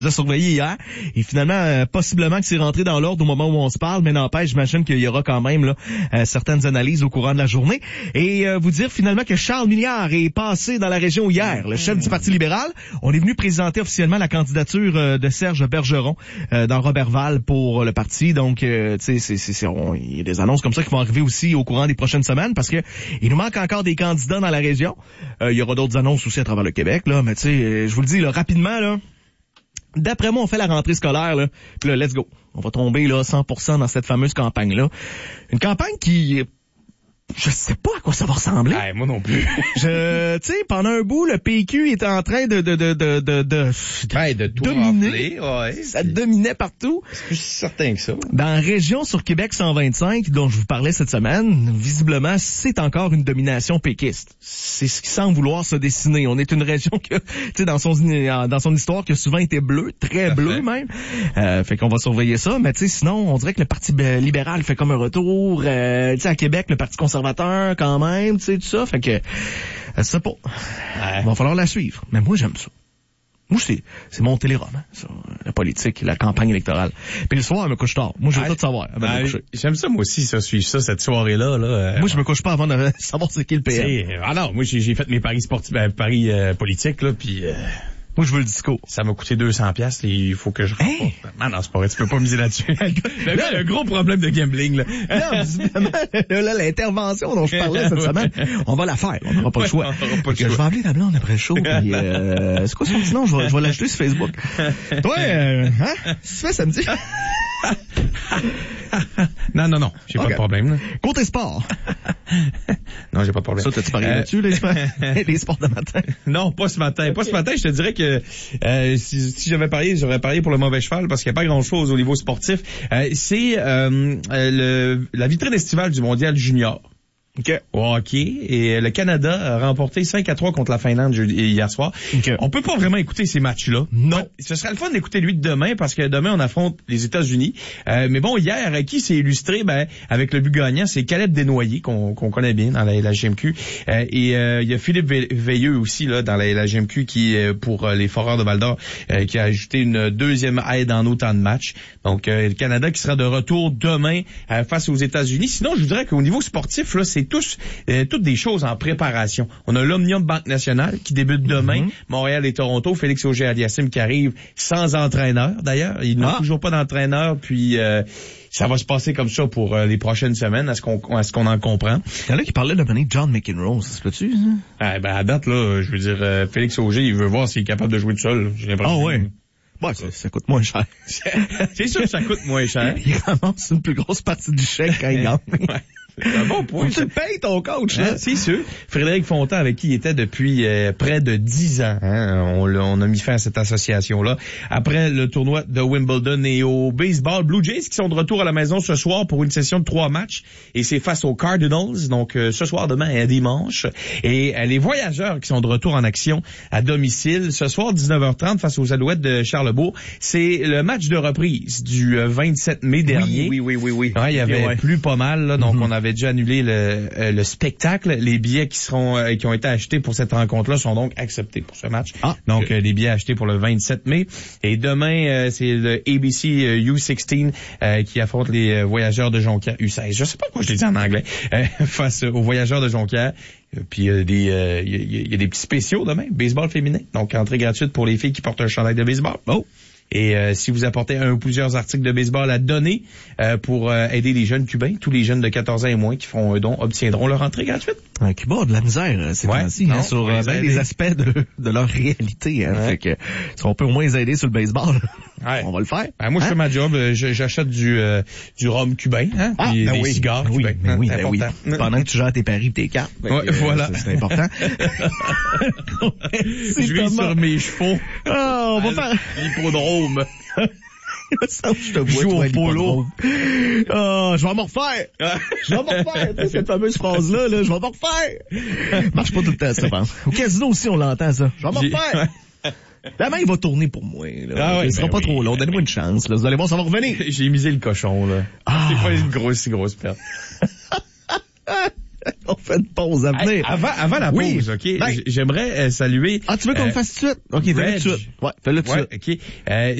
a surveillé hier et finalement possiblement que c'est rentré dans l'ordre au moment où on se parle, mais n'empêche, j'imagine qu'il y aura quand même là certaines analyses au courant de la journée et vous dire finalement que Charles Milliard est passé dans la région hier, le chef du Parti libéral. On est venu présenter officiellement la candidature de Serge Bergeron dans Robertval pour le parti, donc tu sais il y a des annonces comme ça qui vont arriver aussi au courant des prochaines semaines parce que il nous manque encore des candidats dans la région. Il y aura d'autres annonces aussi à travers le Québec là, mais tu sais je vous le dis là rapidement là. D'après moi, on fait la rentrée scolaire, là. Puis là, let's go. On va tomber, là, 100% dans cette fameuse campagne-là. Une campagne qui... Je sais pas à quoi ça va ressembler. Ouais, moi non plus. Tu sais, pendant un bout, le PQ était en train de tout dominer. Ouais, ça dominait partout. C'est plus certain que ça. Dans la région sur Québec 125, dont je vous parlais cette semaine, visiblement, c'est encore une domination péquiste. C'est ce qui semble vouloir se dessiner. On est une région que, tu sais, dans son histoire, qui a souvent été bleue, très bleue même. Fait qu'on va surveiller ça. Mais tu sais, sinon, on dirait que le Parti libéral fait comme un retour. Tu sais, à Québec, le Parti conservateur quand même, tu sais, tout ça. Fait que, c'est pas. Il va falloir la suivre. Mais moi, j'aime ça. Moi, c'est mon téléroman, ça, la politique, la campagne électorale. Puis le soir, elle me couche tard. Moi, je veux tout savoir avant de me coucher. J'aime ça, moi aussi, ça, suivre ça, cette soirée-là. Moi, je me couche pas avant de savoir c'est qui le PM. Ah non, moi, j'ai fait mes paris sportifs, paris politiques, là, puis... Moi, je veux le disco. Ça m'a coûté 200$, il faut que je rapporte. Non, c'est pas vrai, tu peux pas miser là-dessus. Le gars a un gros problème de gambling, là. Non, visiblement, là, l'intervention dont je parlais cette semaine, on va la faire, on n'aura pas le choix. Je vais appeler la blonde après le show, puis c'est quoi son petit nom? Je vais l'ajouter sur Facebook. Toi, qu'est-ce que tu fais samedi? Non, j'ai pas de problème, là. Côté sport. Non, j'ai pas de problème. Ça, t'as-tu parié là-dessus, les sports de matin? Non, pas ce matin. Pas ce matin, je te dirais que si j'aurais parié pour le mauvais cheval parce qu'il n'y a pas grand-chose au niveau sportif. C'est la vitrine estivale du mondial junior. Okay. Au hockey. Et le Canada a remporté 5-3 contre la Finlande hier soir. Okay. On peut pas vraiment écouter ces matchs-là. Non. Ce serait le fun d'écouter lui de demain parce que demain on affronte les États-Unis. Mais bon, hier, qui s'est illustré avec le but gagnant, c'est Caleb Desnoyers qu'on connaît bien dans la GMQ. Il y a Philippe Veilleux aussi là dans la GMQ qui pour les Foreurs de Val-d'Or qui a ajouté une deuxième aide en autant de matchs. Donc le Canada qui sera de retour demain face aux États-Unis. Sinon, je vous dirais qu'au niveau sportif là, c'est toutes des choses en préparation. On a l'Omnium Banque Nationale qui débute demain, Montréal et Toronto. Félix Auger-Aliassime qui arrive sans entraîneur d'ailleurs. Il n'a toujours pas d'entraîneur, puis ça va se passer comme ça pour les prochaines semaines, à ce qu'on en comprend. Il y en a qui parlaient de mener John McEnroe, ça se peut-tu, ça? À date, là, je veux dire, Félix Auger, il veut voir s'il est capable de jouer tout seul. J'ai l'impression. Ah ouais. Ouais, ça coûte moins cher. C'est sûr que ça coûte moins cher. Il ramasse une plus grosse partie du chèque quand il gagne. C'est un bon point. Tu le payes ton coach, hein? C'est sûr. Frédéric Fontaine, avec qui il était depuis près de 10 ans, hein, on a mis fin à cette association-là. Après le tournoi de Wimbledon et au baseball, Blue Jays qui sont de retour à la maison ce soir pour une session de 3 matchs. Et c'est face aux Cardinals, donc ce soir, demain et dimanche. Et les Voyageurs qui sont de retour en action à domicile. Ce soir, 19h30, face aux Alouettes de Charlebourg. C'est le match de reprise du 27 mai dernier. Oui. Ouais, il y avait plus pas mal, là, donc on avait déjà annulé le spectacle. Les billets qui ont été achetés pour cette rencontre-là sont donc acceptés pour ce match. Donc les billets achetés pour le 27 mai. Et demain, c'est le ABC U16 qui affronte les Voyageurs de Jonquière U16. Je sais pas pourquoi je l'ai dit en anglais. Face aux Voyageurs de Jonquière. Puis il y a des petits spéciaux demain, baseball féminin. Donc entrée gratuite pour les filles qui portent un chandail de baseball. Et si vous apportez un ou plusieurs articles de baseball à donner pour aider les jeunes Cubains, tous les jeunes de 14 ans et moins qui feront un don obtiendront leur entrée gratuite. Cuba a de la misère ces temps-ci sur les aspects de leur réalité. Hein, fait que si on peut au moins les aider sur le baseball, on va le faire. Moi, je fais ma job. J'achète du rhum cubain, hein, puis des cigares cubains. Oui. Pendant que tu gères tes paris et tes cartes. Voilà. C'est important. Je vis sur mes chevaux. On va faire l'hippodrome. Je te vois, joue au polo. Je vais m'en refaire. Cette fameuse phrase-là, je vais m'en refaire. Marche pas tout le temps, ça, je pense. Au casino aussi, on l'entend, ça. Je vais m'en refaire. La main, il va tourner pour moi. Là. Il sera pas trop long. Donnez-moi une chance. Là. Vous allez voir, ça va revenir. J'ai misé le cochon. Là. C'est pas une grosse perte. On fait une pause à venir. Avant la Oui. pause, OK? Ben. J'aimerais saluer... Tu veux qu'on le fasse tout de suite? OK, fais-le tout de suite. Ouais, fais-le tout de Ouais, suite. OK.